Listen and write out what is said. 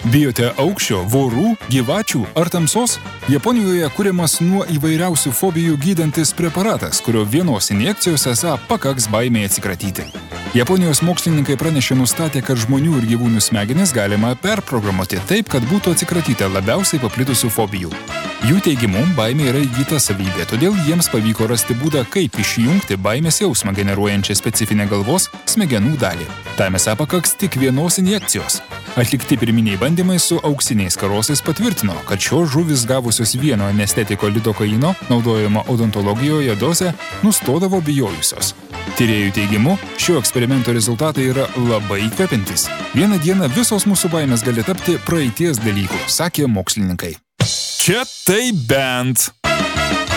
Bijote aukščio, vorų, gyvačių ar tamsos? Japonijoje kuriamas nuo įvairiausių fobijų gydantis preparatas, kurio vienos injekcijos esą pakaks baimei atsikratyti. Japonijos mokslininkai pranešė nustatę, kad žmonių ir gyvūnų smegenis galima perprogramuoti taip, kad būtų atsikratyta labiausiai paplitusių fobijų. Jų teigimu, baimė yra įgyta savybė, todėl jiems pavyko rasti būdą, kaip išjungti baimės jausmą generuojančią specifinę galvos smegenų dalį. Tam esą pakaks tik vienos injekcijos. Atlikti pirminiai bandymai su auksiniais karosais patvirtino, kad šios žuvys gavusios vieno anestetiko lidokaino, naudojama odontologijoje dozę, nustodavo bijojusios. Tyrėjų teigimu, šio eksperimento rezultatai yra labai įkvepiantys. Vieną dieną visos mūsų baimės gali tapti praeities dalykų, sakė mokslininkai. Čia tai bent.